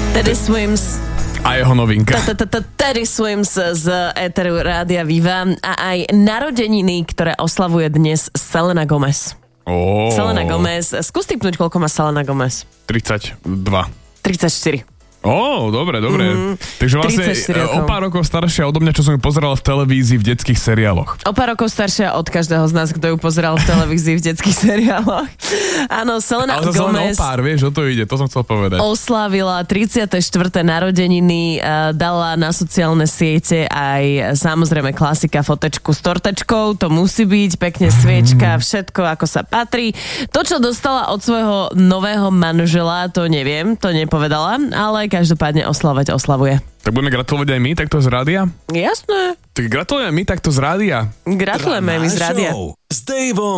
Teddy Swims. A jeho novinka. Teddy Swims z éteru Rádia Viva a aj narodeniny, ktoré oslavuje dnes Selena Gomez. Selena Gomez. Skús tipnúť, koľko má Selena Gomez. 32. 34. Dobre. Takže vlastne o pár rokov staršia odo mňa, čo som ju pozeral v televízii v detských seriáloch. O pár rokov staršia od každého z nás, kto ju pozeral v televízii v detských seriáloch. Áno, Selena Gomez. Ale o pár, vieš, o to ide, to som chcel povedať. Oslávila 34. narodeniny, dala na sociálne siete aj samozrejme klasika fotečku s tortečkou, to musí byť, pekne sviečka, všetko ako sa patrí. To, čo dostala od svojho nového manžela, to neviem, to nepovedala, ale každopádne oslavuje. Tak budeme gratulovať aj my takto z rádia? Jasné. Tak gratulujeme my takto z rádia. Gratulujeme my z rádia. S Daveom